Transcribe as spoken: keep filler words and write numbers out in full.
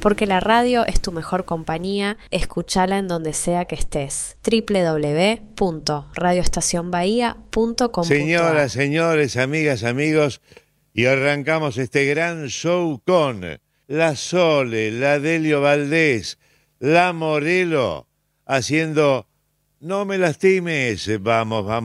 porque la radio es tu mejor compañía. Escuchala en donde sea que estés. doble u doble u doble u punto radio estación bahía punto com punto a r. Señoras, señores, amigas, amigos, y arrancamos este gran show con la Sole, la Delio Valdés, la Morelo, haciendo No me lastimes. Vamos, vamos.